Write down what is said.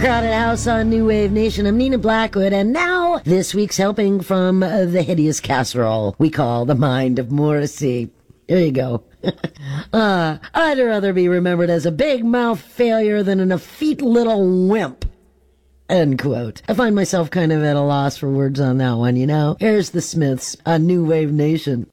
Crowded House on New Wave Nation. I'm Nina Blackwood, and now this week's helping from the hideous casserole we call the Mind of Morrissey. There you go. I'd rather be remembered as a big mouth failure than an effete little wimp. End quote. I find myself kind of at a loss for words on that one, you know? Here's the Smiths on New Wave Nation.